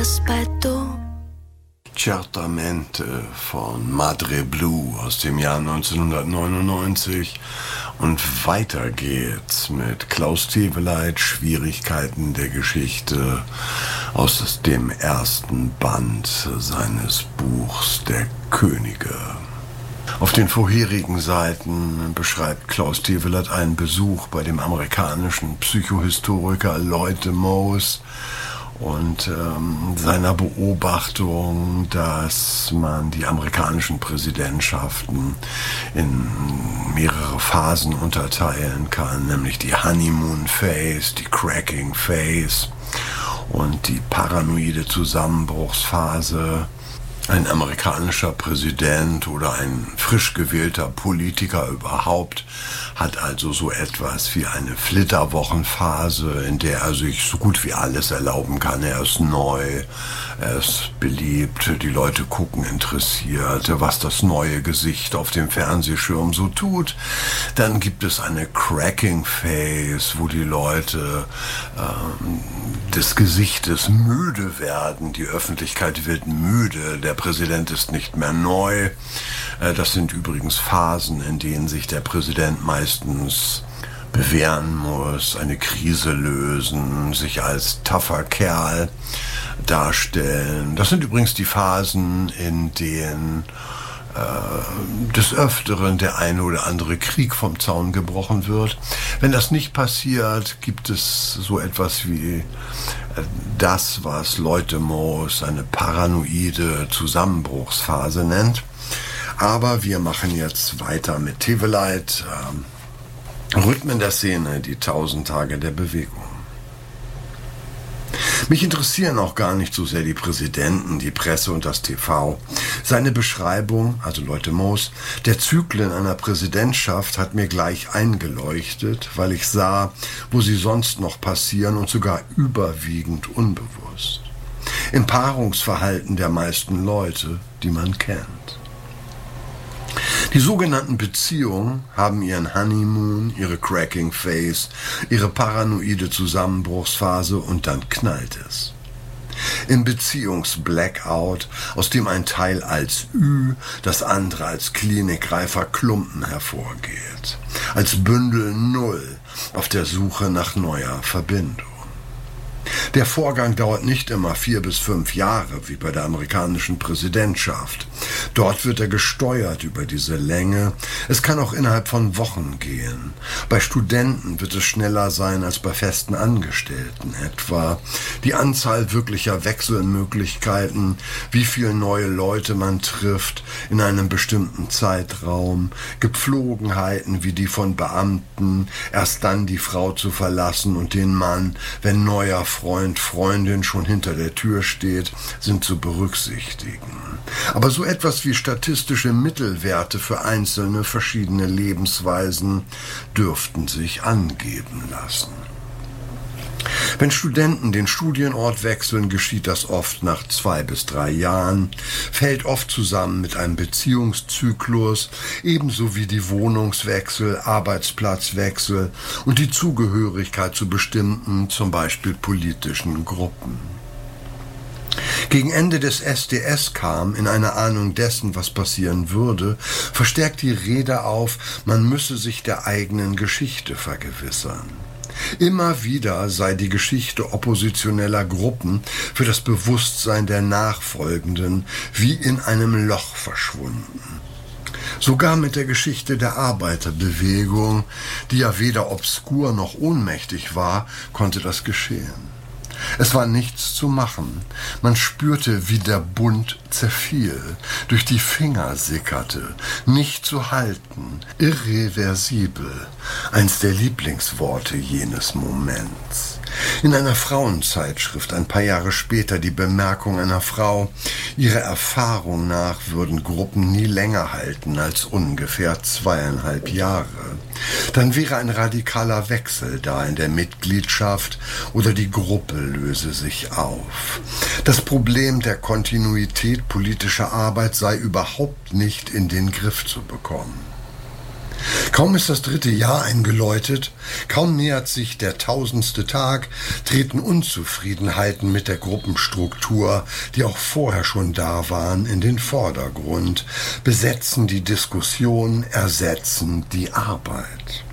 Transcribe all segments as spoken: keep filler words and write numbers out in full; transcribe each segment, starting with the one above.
aspetto. Certamente von Madre Blue aus dem Jahr neunzehnhundertneunundneunzig. Und weiter geht's mit Klaus Teweleit, Schwierigkeiten der Geschichte, aus dem ersten Band seines Buchs Der Könige. Auf den vorherigen Seiten beschreibt Klaus Teweleit einen Besuch bei dem amerikanischen Psychohistoriker Lloyd de Moos und ähm, seiner Beobachtung, dass man die amerikanischen Präsidentschaften in mehrere Phasen unterteilen kann, nämlich die Honeymoon Phase, die Cracking Phase und die paranoide Zusammenbruchsphase. Ein amerikanischer Präsident oder ein frisch gewählter Politiker überhaupt hat also so etwas wie eine Flitterwochenphase, in der er sich so gut wie alles erlauben kann. Er ist neu, er ist beliebt, die Leute gucken interessiert, was das neue Gesicht auf dem Fernsehschirm so tut. Dann gibt es eine Cracking Phase, wo die Leute äh, des Gesichtes müde werden. Die Öffentlichkeit wird müde, der Präsident ist nicht mehr neu. Das sind übrigens Phasen, in denen sich der Präsident meistens bewähren muss, eine Krise lösen, sich als tougher Kerl darstellen. Das sind übrigens die Phasen, in denen äh, des Öfteren der eine oder andere Krieg vom Zaun gebrochen wird. Wenn das nicht passiert, gibt es so etwas wie das, was Lloyd de Moos eine paranoide Zusammenbruchsphase nennt. Aber wir machen jetzt weiter mit Teweleit, ähm, Rhythmen der Szene, die tausend Tage der Bewegung. Mich interessieren auch gar nicht so sehr die Präsidenten, die Presse und das T V. Seine Beschreibung, also Lloyd de Moos, der Zyklen einer Präsidentschaft hat mir gleich eingeleuchtet, weil ich sah, wo sie sonst noch passieren und sogar überwiegend unbewusst. Im Paarungsverhalten der meisten Leute, die man kennt. Die sogenannten Beziehungen haben ihren Honeymoon, ihre Cracking Phase, ihre paranoide Zusammenbruchsphase und dann knallt es. Im Beziehungs-Blackout, aus dem ein Teil als Ü, das andere als klinikreifer Klumpen hervorgeht. Als Bündel Null auf der Suche nach neuer Verbindung. Der Vorgang dauert nicht immer vier bis fünf Jahre, wie bei der amerikanischen Präsidentschaft. Dort wird er gesteuert über diese Länge. Es kann auch innerhalb von Wochen gehen. Bei Studenten wird es schneller sein als bei festen Angestellten etwa. Die Anzahl wirklicher Wechselmöglichkeiten, wie viele neue Leute man trifft in einem bestimmten Zeitraum, Gepflogenheiten wie die von Beamten, erst dann die Frau zu verlassen und den Mann, wenn neuer Freund, Freundin schon hinter der Tür steht, sind zu berücksichtigen. Aber so etwas wie statistische Mittelwerte für einzelne verschiedene Lebensweisen dürften sich angeben lassen. Wenn Studenten den Studienort wechseln, geschieht das oft nach zwei bis drei Jahren, fällt oft zusammen mit einem Beziehungszyklus, ebenso wie die Wohnungswechsel, Arbeitsplatzwechsel und die Zugehörigkeit zu bestimmten, zum Beispiel politischen Gruppen. Gegen Ende des S D S kam, in einer Ahnung dessen, was passieren würde, verstärkt die Rede auf, man müsse sich der eigenen Geschichte vergewissern. Immer wieder sei die Geschichte oppositioneller Gruppen für das Bewusstsein der Nachfolgenden wie in einem Loch verschwunden. Sogar mit der Geschichte der Arbeiterbewegung, die ja weder obskur noch ohnmächtig war, konnte das geschehen. Es war nichts zu machen. Man spürte, wie der Bund zerfiel, durch die Finger sickerte, nicht zu halten, irreversibel, eins der Lieblingsworte jenes Moments. In einer Frauenzeitschrift ein paar Jahre später die Bemerkung einer Frau, ihrer Erfahrung nach würden Gruppen nie länger halten als ungefähr zweieinhalb Jahre. Dann wäre ein radikaler Wechsel da in der Mitgliedschaft oder die Gruppe löse sich auf. Das Problem der Kontinuität politischer Arbeit sei überhaupt nicht in den Griff zu bekommen. Kaum ist das dritte Jahr eingeläutet, kaum nähert sich der tausendste Tag, treten Unzufriedenheiten mit der Gruppenstruktur, die auch vorher schon da waren, in den Vordergrund, besetzen die Diskussion, ersetzen die Arbeit.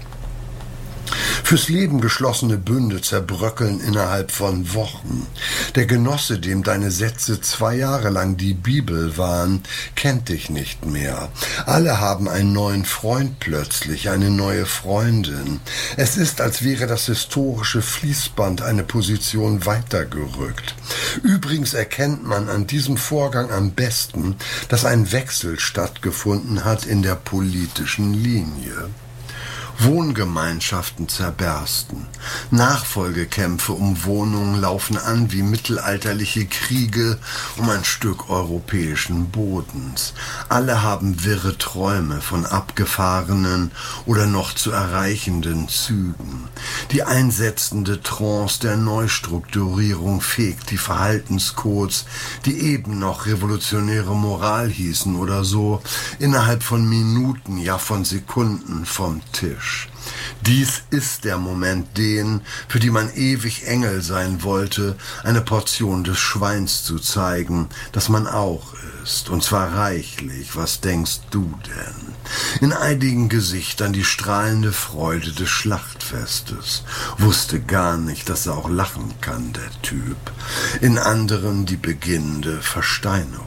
Fürs Leben geschlossene Bünde zerbröckeln innerhalb von Wochen. Der Genosse, dem deine Sätze zwei Jahre lang die Bibel waren, kennt dich nicht mehr. Alle haben einen neuen Freund plötzlich, eine neue Freundin. Es ist, als wäre das historische Fließband eine Position weitergerückt. Übrigens erkennt man an diesem Vorgang am besten, dass ein Wechsel stattgefunden hat in der politischen Linie. Wohngemeinschaften zerbersten. Nachfolgekämpfe um Wohnungen laufen an wie mittelalterliche Kriege um ein Stück europäischen Bodens. Alle haben wirre Träume von abgefahrenen oder noch zu erreichenden Zügen. Die einsetzende Trance der Neustrukturierung fegt die Verhaltenscodes, die eben noch revolutionäre Moral hießen oder so, innerhalb von Minuten, ja von Sekunden vom Tisch. Dies ist der Moment, den, für die man ewig Engel sein wollte, eine Portion des Schweins zu zeigen, das man auch ist, und zwar reichlich. Was denkst du denn? In einigen Gesichtern die strahlende Freude des Schlachtfestes. Wusste gar nicht, dass er auch lachen kann, der Typ. In anderen die beginnende Versteinerung.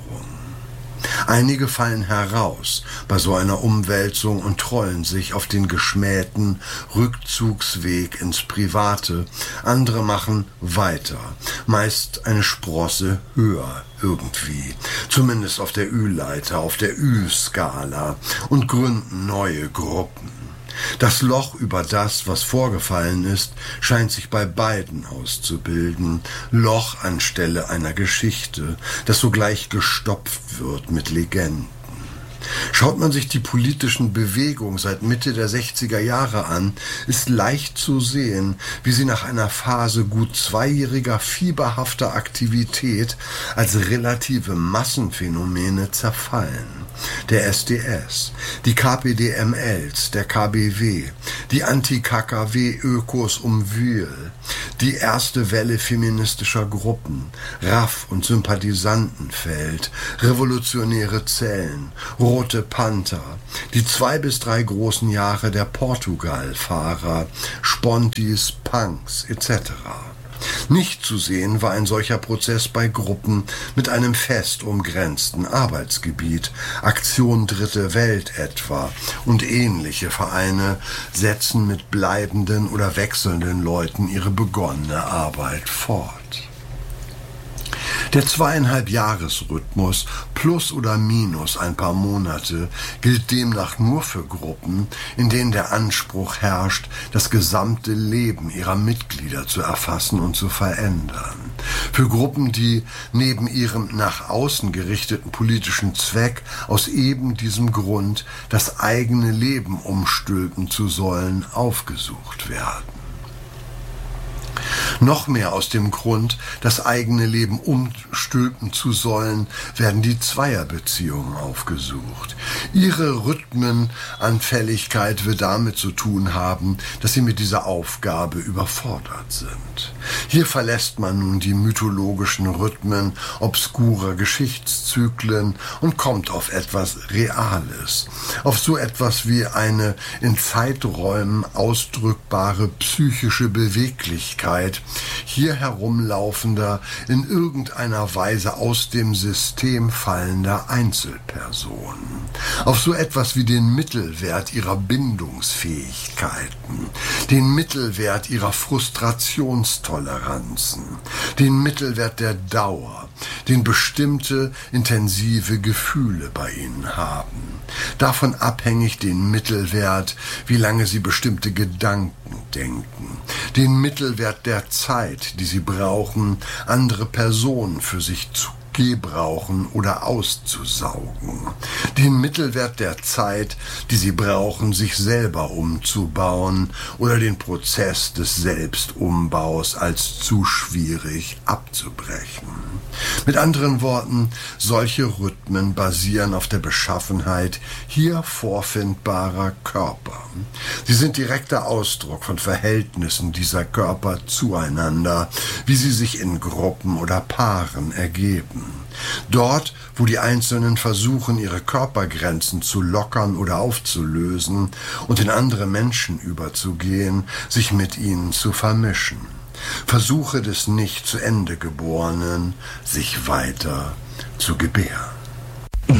Einige fallen heraus bei so einer Umwälzung und trollen sich auf den geschmähten Rückzugsweg ins Private. Andere machen weiter, meist eine Sprosse höher irgendwie, zumindest auf der Ü-Leiter, auf der Ü-Skala, und gründen neue Gruppen. Das Loch über das, was vorgefallen ist, scheint sich bei beiden auszubilden. Loch anstelle einer Geschichte, das sogleich gestopft wird mit Legenden. Schaut man sich die politischen Bewegungen seit Mitte der sechziger Jahre an, ist leicht zu sehen, wie sie nach einer Phase gut zweijähriger fieberhafter Aktivität als relative Massenphänomene zerfallen. Der S D S, die K P D M Ls, der K B W, die Anti-K K W-Ökos um Wühl, die erste Welle feministischer Gruppen, Raff- und Sympathisantenfeld, revolutionäre Zellen, Rote Panther, die zwei bis drei großen Jahre der Portugal-Fahrer, Spontis, Punks et cetera. Nicht zu sehen war ein solcher Prozess bei Gruppen mit einem fest umgrenzten Arbeitsgebiet. Aktion Dritte Welt etwa und ähnliche Vereine setzen mit bleibenden oder wechselnden Leuten ihre begonnene Arbeit fort. Der Zweieinhalb-Jahres-Rhythmus plus oder minus ein paar Monate gilt demnach nur für Gruppen, in denen der Anspruch herrscht, das gesamte Leben ihrer Mitglieder zu erfassen und zu verändern. Für Gruppen, die neben ihrem nach außen gerichteten politischen Zweck aus eben diesem Grund, das eigene Leben umstülpen zu sollen, aufgesucht werden. Noch mehr aus dem Grund, das eigene Leben umstülpen zu sollen, werden die Zweierbeziehungen aufgesucht. Ihre Rhythmenanfälligkeit wird damit zu tun haben, dass sie mit dieser Aufgabe überfordert sind. Hier verlässt man nun die mythologischen Rhythmen obskurer Geschichtszyklen und kommt auf etwas Reales, auf so etwas wie eine in Zeiträumen ausdrückbare psychische Beweglichkeit hier herumlaufender, in irgendeiner Weise aus dem System fallender Einzelpersonen, auf so etwas wie den Mittelwert ihrer Bindungsfähigkeiten, den Mittelwert ihrer Frustrationstoleranzen, den Mittelwert der Dauer, den bestimmte intensive Gefühle bei ihnen haben, davon abhängig den Mittelwert, wie lange sie bestimmte Gedanken denken, den Mittelwert der Zeit, die sie brauchen, andere Personen für sich zu gebrauchen oder auszusaugen, den Mittelwert der Zeit, die sie brauchen, sich selber umzubauen, oder den Prozess des Selbstumbaus als zu schwierig abzubrechen. Mit anderen Worten, solche Rhythmen basieren auf der Beschaffenheit hier vorfindbarer Körper. Sie sind direkter Ausdruck von Verhältnissen dieser Körper zueinander, wie sie sich in Gruppen oder Paaren ergeben. Dort, wo die Einzelnen versuchen, ihre Körpergrenzen zu lockern oder aufzulösen und in andere Menschen überzugehen, sich mit ihnen zu vermischen. Versuche des nicht zu Ende Geborenen, sich weiter zu gebären.